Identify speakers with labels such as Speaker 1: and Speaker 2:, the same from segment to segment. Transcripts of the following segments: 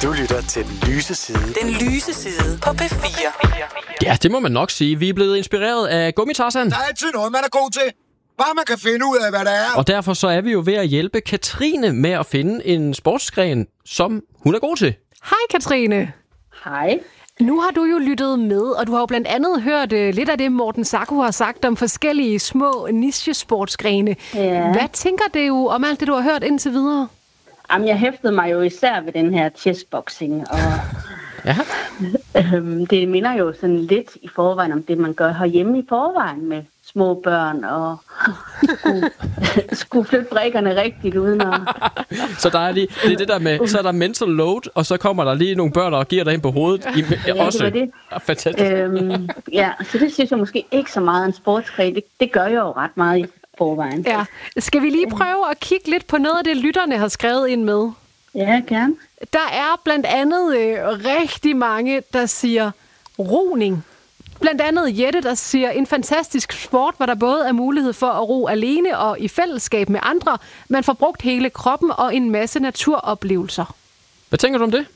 Speaker 1: Du lytter til Den Lyse Side.
Speaker 2: Den Lyse Side på P4.
Speaker 3: Ja, det må man nok sige. Vi er blevet inspireret af Gummitarsan.
Speaker 4: Der er altid noget, man er god til. Bare man kan finde ud af, hvad der er.
Speaker 3: Og derfor så er vi jo ved at hjælpe Katrine med at finde en sportsgren, som hun er god til.
Speaker 5: Hej Katrine.
Speaker 6: Hej.
Speaker 5: Nu har du jo lyttet med, og du har jo blandt andet hørt lidt af det, Morten Sacco har sagt om forskellige små niche-sportsgrene.
Speaker 6: Ja.
Speaker 5: Hvad tænker du om alt det, du har hørt indtil videre?
Speaker 6: Jamen, jeg hæftede mig jo især ved den her chessboxing, og
Speaker 3: Ja.
Speaker 6: det minder jo sådan lidt i forvejen om det, man gør herhjemme i forvejen med små børn, og skulle flytte brikkerne rigtigt uden at...
Speaker 3: Så der er lige, det er det der med, så er der mental load, og så kommer der lige nogle børn og giver dig ind på hovedet.
Speaker 6: Ja,
Speaker 3: også.
Speaker 6: det var det.
Speaker 3: Fantastisk.
Speaker 6: Ja, så det synes jeg måske ikke så meget en sportsgren. Det gør jeg jo ret meget i forvejen.
Speaker 5: Ja. Skal vi lige prøve at kigge lidt på noget af det, lytterne har skrevet ind med?
Speaker 6: Ja, gerne.
Speaker 5: Der er blandt andet rigtig mange, der siger roning. Blandt andet Jette, der siger, en fantastisk sport, hvor der både er mulighed for at ro alene og i fællesskab med andre. Man får brugt hele kroppen og en masse naturoplevelser.
Speaker 3: Hvad tænker du om det?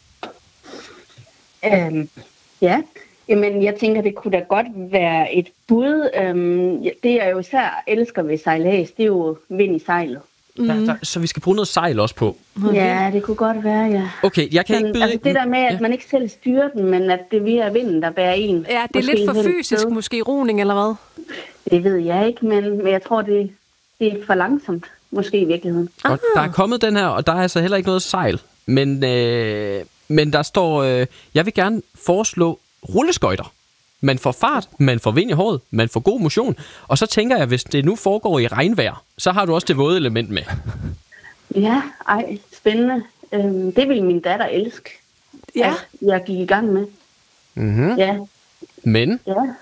Speaker 6: Ja, jamen jeg tænker, det kunne da godt være et bud. Det jeg jo især elsker ved sejlads, det er jo vind i sejlet.
Speaker 3: Så vi skal bruge noget sejl også på.
Speaker 6: Ja, det kunne godt være, ja.
Speaker 3: Okay, jeg kan ikke byde...
Speaker 6: Altså det der med, at man ikke selv styrer den, men at det via vinden, der bærer en.
Speaker 5: Ja, det er lidt for fysisk, måske roning, eller hvad?
Speaker 6: Det ved jeg ikke, men jeg tror, det er for langsomt, måske i virkeligheden.
Speaker 3: Og der er kommet den her, og der er altså heller ikke noget sejl. Men der står, jeg vil gerne foreslå rulleskøjter. Man får fart, man får vind i håret, man får god motion. Og så tænker jeg, hvis det nu foregår i regnvejr, så har du også det våde element med.
Speaker 6: Ja, spændende. Det ville min datter elske,
Speaker 5: Ja.
Speaker 6: at jeg gik i gang med.
Speaker 3: Mm-hmm.
Speaker 6: Ja,
Speaker 3: Men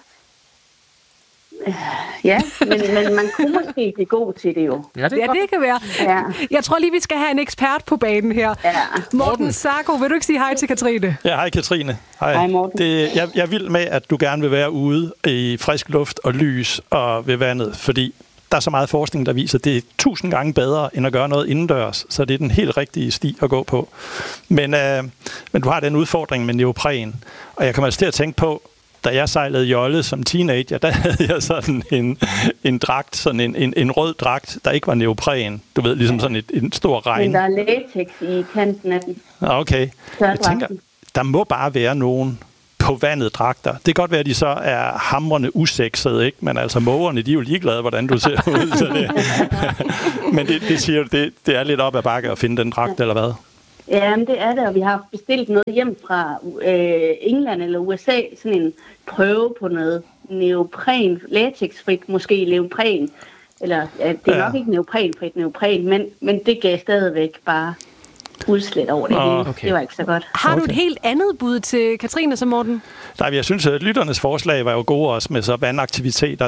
Speaker 6: ja, men man kunne måske blive god til det jo.
Speaker 3: ja, det
Speaker 5: Ja, det kan være.
Speaker 6: Ja.
Speaker 5: Jeg tror lige, vi skal have en ekspert på banen her.
Speaker 6: Ja.
Speaker 5: Morten Sacco, vil du ikke sige hej til Katrine?
Speaker 7: Ja, hej Katrine.
Speaker 6: Hej, Morten.
Speaker 7: Jeg er vild med, at du gerne vil være ude i frisk luft og lys og ved vandet, fordi der er så meget forskning, der viser, at det er 1000 gange bedre, end at gøre noget indendørs, så det er den helt rigtige sti at gå på. Men du har den udfordring med neopren, og jeg kommer altså til at tænke på, da jeg sejlede jolle som teenager, der havde jeg sådan en dragt, sådan en rød dragt, der ikke var neopren. Du ved, ligesom sådan en stor regn.
Speaker 6: Men der er latex i kanten af den.
Speaker 7: Okay. Jeg tænker, der må bare være nogen på vandet dragter. Det kan godt være, at de så er hamrende usexede, ikke? Men altså mågerne, de er jo ligeglade, hvordan du ser ud. Så det. Men det siger du, det er lidt op ad bakke at finde den dragt, eller hvad?
Speaker 6: Ja, men det er det, og vi har bestilt noget hjem fra England eller USA, sådan en prøve på noget neopren, latexfrit, måske neopren, eller ja, det er nok ikke neopren, men det gav stadigvæk bare udslæt over det hele.
Speaker 3: Okay.
Speaker 6: Det var ikke så godt.
Speaker 5: Har du et helt andet bud til Katrine som Morten?
Speaker 7: Nej, jeg synes, at lytternes forslag var jo gode også med så vandaktiviteter,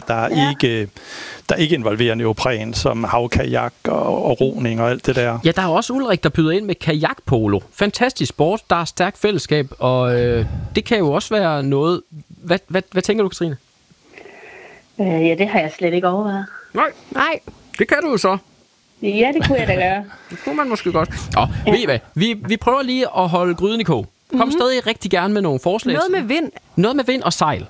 Speaker 7: der ikke involverer neopren, som havkajak og roning og alt det der.
Speaker 3: Ja, der er også Ulrik, der byder ind med kajakpolo. Fantastisk sport, der er stærkt fællesskab, og det kan jo også være noget... Hvad tænker du, Katrine?
Speaker 6: Ja, det har jeg slet ikke overvejet.
Speaker 5: Nej.
Speaker 3: Det kan du jo så.
Speaker 6: Ja, det kunne jeg da gøre.
Speaker 3: Det kunne man måske godt. Ved I hvad? Vi prøver lige at holde gryden i kog. Kom stadig rigtig gerne med nogle forslag.
Speaker 5: Noget med vind.
Speaker 3: Noget med vind og sejl.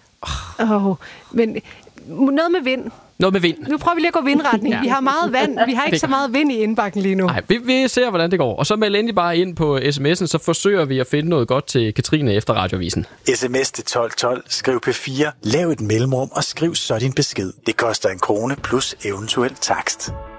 Speaker 5: Men noget med vind.
Speaker 3: Noget med vind.
Speaker 5: Nu prøver vi lige at gå vindretning.
Speaker 3: Ja.
Speaker 5: Vi har meget vand. Vi har ikke så meget vind i indbakken lige nu.
Speaker 3: Nej, vi ser, hvordan det går. Og så meld endelig bare ind på sms'en, så forsøger vi at finde noget godt til Katrine efter Radioavisen.
Speaker 1: SMS til 1212, skriv P4, lav et mellemrum og skriv så din besked. Det koster 1 krone plus eventuel takst.